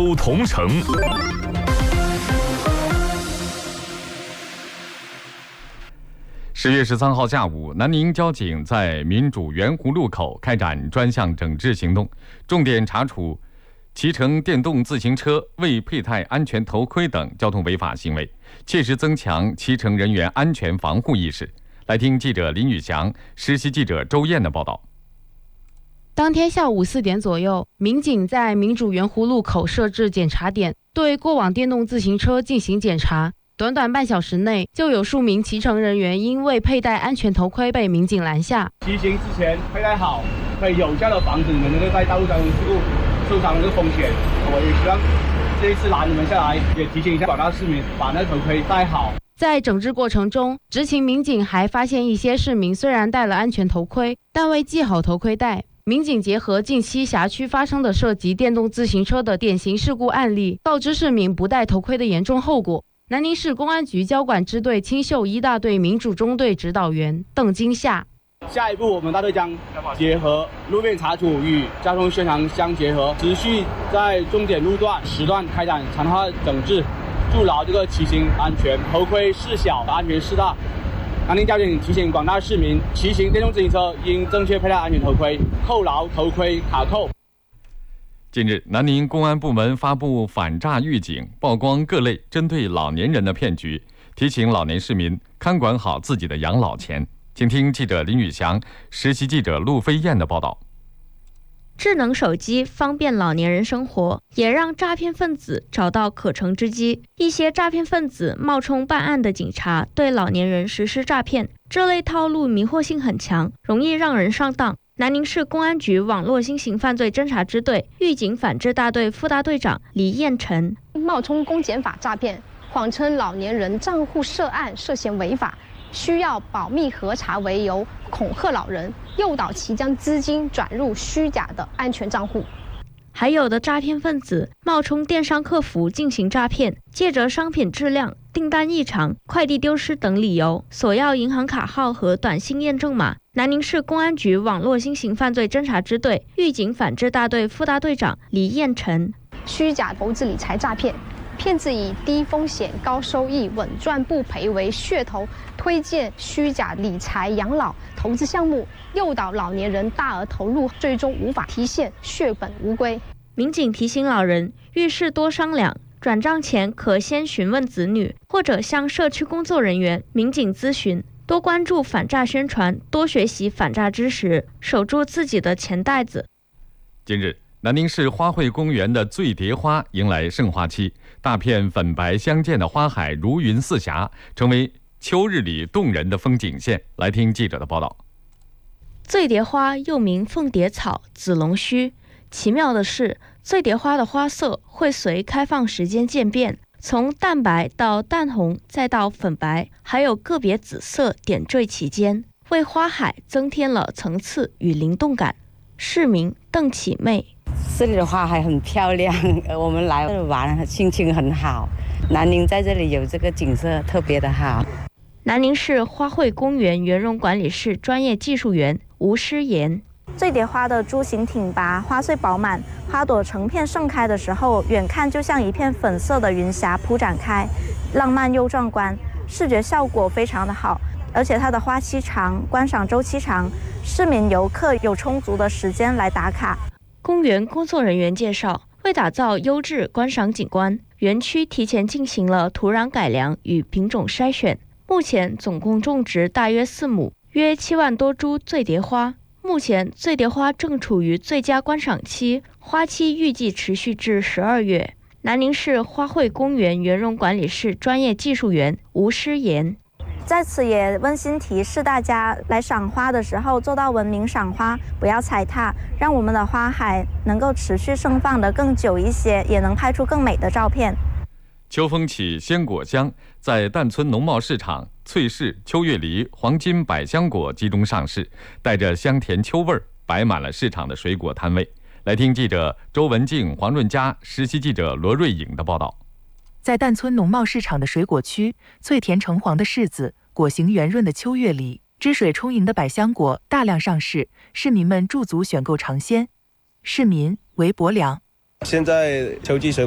都同城。10月13号下午，南宁交警在民主圆湖路口开展专项整治行动，重点查处骑乘电动自行车未佩戴安全头盔等交通违法行为，切实增强骑乘人员安全防护意识。来听记者林宇翔、实习记者周燕的报道。 当天下午4点左右，民警在民主圆湖路口设置检查点，对过往电动自行车进行检查。短短半小时内，就有数名骑乘人员因未佩戴安全头盔被民警拦下。 骑行之前佩戴好，可以有效的防止你们在道路交通事故受伤的这个风险。我也希望这一次拦你们下来，也提醒一下广大市民，把那头盔戴好。 在整治过程中，执勤民警还发现一些市民虽然戴了安全头盔，但未系好头盔带。民警结合近期辖区发生的涉及电动自行车的典型事故案例，告知市民不戴头盔的严重后果。南宁市公安局交管支队青秀一大队民主中队指导员邓金夏。 下一步，我们大队将结合路面查处与交通宣传相结合，持续在重点路段时段开展常态化整治，筑牢这个骑行安全，头盔事小，安全事大。南宁交警提醒广大市民，骑行电动自行车应正确佩戴安全头盔，扣牢头盔卡扣。 近日，南宁公安部门发布反诈预警，曝光各类针对老年人的骗局，提醒老年市民看管好自己的养老钱。请听记者林宇翔、实习记者陆飞燕的报道。 智能手机方便老年人生活，也让诈骗分子找到可乘之机。一些诈骗分子冒充办案的警察，对老年人实施诈骗，这类套路迷惑性很强，容易让人上当。南宁市公安局网络新型犯罪侦查支队预警反制大队副大队长李彦成， 冒充公检法诈骗，谎称老年人账户涉案涉嫌违法，需要保密核查为由恐吓老人，诱导其将资金转入虚假的安全账户。 还有的诈骗分子冒充电商客服进行诈骗，借着商品质量、订单异常、快递丢失等理由，索要银行卡号和短信验证码。南宁市公安局网络新型犯罪侦查支队预警反制大队副大队长李彦成， 虚假投资理财诈骗，骗子以低风险高收益、稳赚不赔为噱头，推荐虚假理财养老投资项目，诱导老年人大额投入，最终无法提现，血本无归。 民警提醒老人，遇事多商量，转账前可先询问子女，或者向社区工作人员、民警咨询。多关注反诈宣传，多学习反诈知识，守住自己的钱袋子。 近日，南宁市花卉公园的醉蝶花迎来盛花期，大片粉白相间的花海如云似霞，成为秋日里动人的风景线。来听记者的报道。 醉蝶花又名凤蝶草、紫龙须，奇妙的是，醉蝶花的花色会随开放时间渐变，从淡白到淡红，再到粉白，还有个别紫色点缀其间，为花海增添了层次与灵动感。市民邓启妹， 这里的花还很漂亮，我们来玩心情很好。南宁在这里有这个景色特别的好。 南宁市花卉公园园容管理室专业技术员吴诗妍， 醉蝶花的株形挺拔，花穗饱满，花朵成片盛开的时候，远看就像一片粉色的云霞铺展开，浪漫又壮观，视觉效果非常的好。而且它的花期长，观赏周期长，市民游客有充足的时间来打卡。 公园工作人员介绍，为打造优质观赏景观，园区提前进行了土壤改良与品种筛选。目前总共种植大约4亩，约7万多株醉蝶花。目前醉蝶花正处于最佳观赏期，花期预计持续至12月。南宁市花卉公园园容管理室专业技术员吴诗妍， 在此也温馨提示大家，来赏花的时候做到文明赏花，不要踩踏，让我们的花海能够持续盛放的更久一些，也能拍出更美的照片。 秋风起，鲜果香，在旦村农贸市场，翠柿、秋月梨、黄金百香果集中上市，带着香甜秋味儿，摆满了市场的水果摊位。来听记者周文静、黄润佳、实习记者罗瑞颖的报道。 在旦村农贸市场的水果区，脆甜橙黄的柿子，果形圆润的秋月梨，汁水充盈的百香果大量上市，市民们驻足选购尝鲜。市民韦伯良， 现在秋季水果